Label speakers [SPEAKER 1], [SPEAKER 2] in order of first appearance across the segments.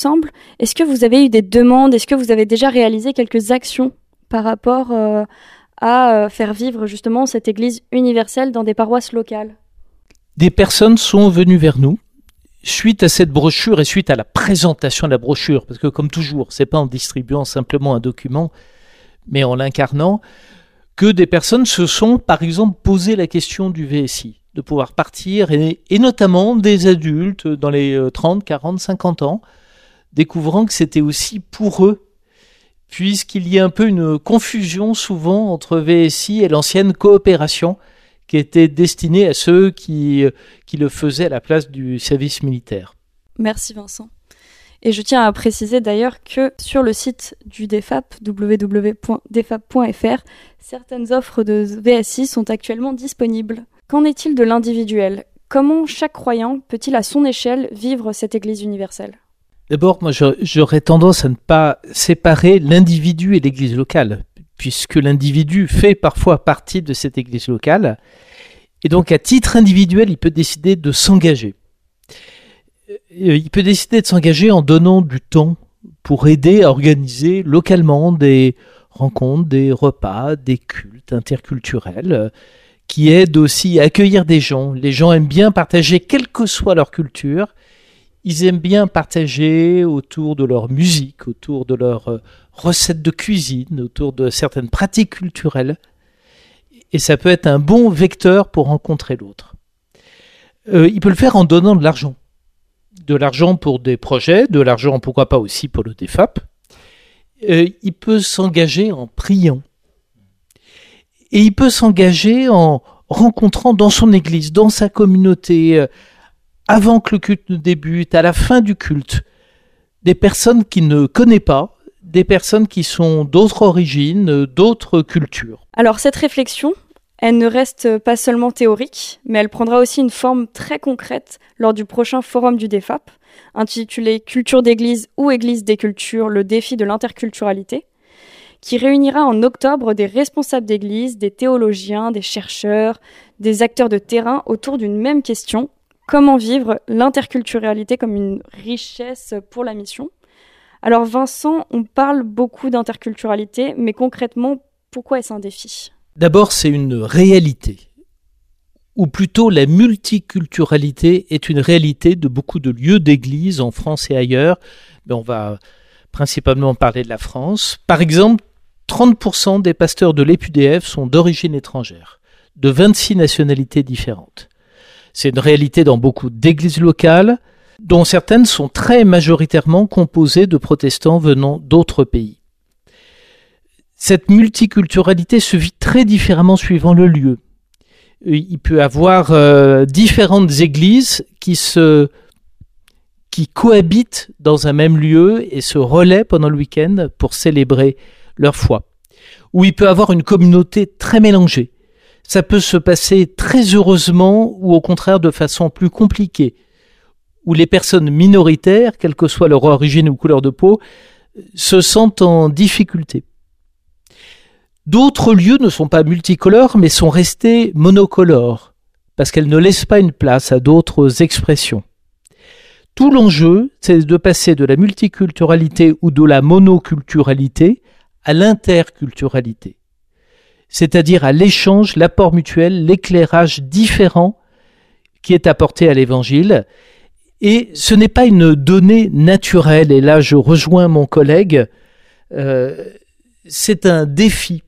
[SPEAKER 1] ensemble, est-ce que vous avez eu des demandes, est-ce que vous avez déjà réalisé quelques actions par rapport à faire vivre justement cette Église universelle dans des paroisses locales ?
[SPEAKER 2] Des personnes sont venues vers nous suite à cette brochure et suite à la présentation de la brochure, parce que comme toujours, c'est pas en distribuant simplement un document, mais en l'incarnant, que des personnes se sont par exemple posé la question du VSI, de pouvoir partir, et notamment des adultes dans les 30, 40, 50 ans, découvrant que c'était aussi pour eux, puisqu'il y a un peu une confusion souvent entre VSI et l'ancienne coopération qui était destinée à ceux qui le faisaient à la place du service militaire.
[SPEAKER 1] Merci Vincent. Et je tiens à préciser d'ailleurs que sur le site du DEFAP, www.defap.fr, certaines offres de VSI sont actuellement disponibles. Qu'en est-il de l'individuel ? Comment chaque croyant peut-il à son échelle vivre cette Église universelle ?
[SPEAKER 2] D'abord, moi j'aurais tendance à ne pas séparer l'individu et l'Église locale, puisque l'individu fait parfois partie de cette Église locale, et donc à titre individuel, il peut décider de s'engager. Il peut décider de s'engager en donnant du temps pour aider à organiser localement des rencontres, des repas, des cultes interculturels qui aident aussi à accueillir des gens. Les gens aiment bien partager, quelle que soit leur culture. Ils aiment bien partager autour de leur musique, autour de leurs recettes de cuisine, autour de certaines pratiques culturelles. Et ça peut être un bon vecteur pour rencontrer l'autre. Il peut le faire en donnant de l'argent. De l'argent pour des projets, de l'argent pourquoi pas aussi pour le DEFAP. Il peut s'engager en priant. Et il peut s'engager en rencontrant dans son église, dans sa communauté, avant que le culte ne débute, à la fin du culte, des personnes qu'il ne connaît pas, des personnes qui sont d'autres origines, d'autres cultures.
[SPEAKER 1] Alors cette réflexion, elle ne reste pas seulement théorique, mais elle prendra aussi une forme très concrète lors du prochain forum du DEFAP, intitulé « Culture d'église ou église des cultures, le défi de l'interculturalité », qui réunira en octobre des responsables d'église, des théologiens, des chercheurs, des acteurs de terrain autour d'une même question, comment vivre l'interculturalité comme une richesse pour la mission. Alors Vincent, on parle beaucoup d'interculturalité, mais concrètement, pourquoi est-ce un défi ?
[SPEAKER 2] D'abord, c'est une réalité, ou plutôt la multiculturalité est une réalité de beaucoup de lieux d'église en France et ailleurs. Mais on va principalement parler de la France. Par exemple, 30% des pasteurs de l'EPUDF sont d'origine étrangère, de 26 nationalités différentes. C'est une réalité dans beaucoup d'églises locales, dont certaines sont très majoritairement composées de protestants venant d'autres pays. Cette multiculturalité se vit très différemment suivant le lieu. Il peut y avoir différentes églises qui cohabitent dans un même lieu et se relaient pendant le week-end pour célébrer leur foi. Ou il peut y avoir une communauté très mélangée. Ça peut se passer très heureusement ou au contraire de façon plus compliquée, où les personnes minoritaires, quelle que soit leur origine ou couleur de peau, se sentent en difficulté. D'autres lieux ne sont pas multicolores, mais sont restés monocolores, parce qu'elles ne laissent pas une place à d'autres expressions. Tout l'enjeu, c'est de passer de la multiculturalité ou de la monoculturalité à l'interculturalité, c'est-à-dire à l'échange, l'apport mutuel, l'éclairage différent qui est apporté à l'Évangile. Et ce n'est pas une donnée naturelle, et là je rejoins mon collègue, c'est un défi.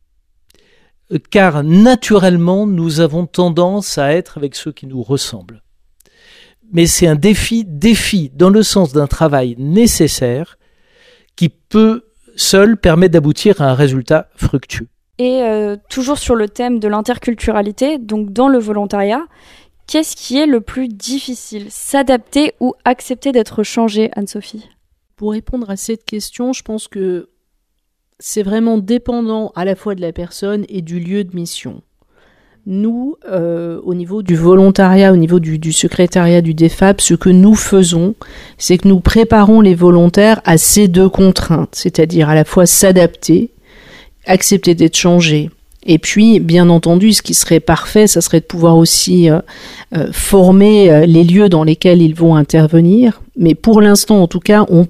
[SPEAKER 2] Car naturellement, nous avons tendance à être avec ceux qui nous ressemblent. Mais c'est un défi dans le sens d'un travail nécessaire qui peut seul permettre d'aboutir à un résultat fructueux.
[SPEAKER 1] Et toujours sur le thème de l'interculturalité, donc dans le volontariat, qu'est-ce qui est le plus difficile ? S'adapter ou accepter d'être changé, Anne-Sophie ?
[SPEAKER 3] Pour répondre à cette question, je pense que c'est vraiment dépendant à la fois de la personne et du lieu de mission. Nous, au niveau du volontariat, au niveau du secrétariat du DEFAP, ce que nous faisons, c'est que nous préparons les volontaires à ces deux contraintes, c'est-à-dire à la fois s'adapter, accepter d'être changé. Et puis, bien entendu, ce qui serait parfait, ça serait de pouvoir aussi former les lieux dans lesquels ils vont intervenir. Mais pour l'instant, en tout cas, on